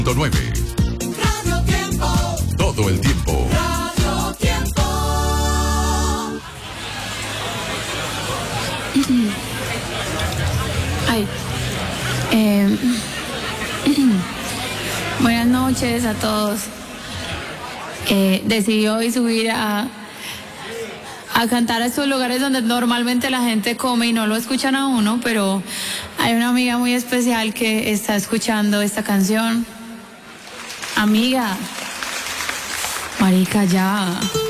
9. Radio Tiempo. Todo el tiempo. Radio Tiempo. Ay. Buenas noches a todos. Decidí hoy subir a cantar a estos lugares donde normalmente la gente come y no lo escuchan a uno, pero hay una amiga muy especial que está escuchando esta canción. Amiga, marica, ya.